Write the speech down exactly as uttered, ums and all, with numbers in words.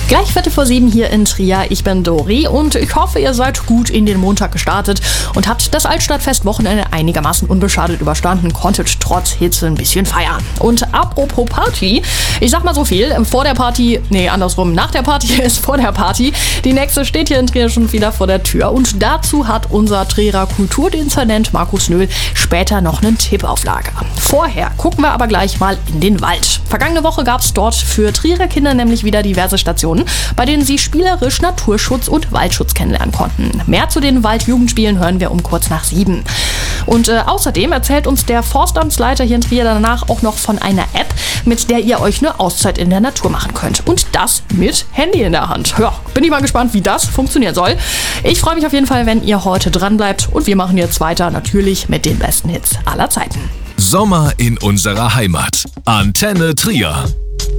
Gleich Viertel vor sieben hier in Trier. Ich bin Dori und ich hoffe, ihr seid gut in den Montag gestartet und habt das Altstadtfest-Wochenende einigermaßen unbeschadet überstanden, konntet trotz Hitze ein bisschen feiern. Und apropos Party, ich sag mal so viel, vor der Party, nee, andersrum, nach der Party ist vor der Party. Die nächste steht hier in Trier schon wieder vor der Tür und dazu hat unser Trierer Kulturdezernent Markus Nöhl später noch einen Tipp auf Lager. Vorher gucken wir aber gleich mal in den Wald. Vergangene Woche gab es dort für Trierer Kinder nämlich wieder diverse Stationen, bei denen sie spielerisch Naturschutz und Waldschutz kennenlernen konnten. Mehr zu den Waldjugendspielen hören wir um kurz nach sieben. Und äh, außerdem erzählt uns der Forstamtsleiter hier in Trier danach auch noch von einer App, mit der ihr euch eine Auszeit in der Natur machen könnt. Und das mit Handy in der Hand. Ja, bin ich mal gespannt, wie das funktionieren soll. Ich freue mich auf jeden Fall, wenn ihr heute dran bleibt. Und wir machen jetzt weiter natürlich mit den besten Hits aller Zeiten. Sommer in unserer Heimat. Antenne Trier.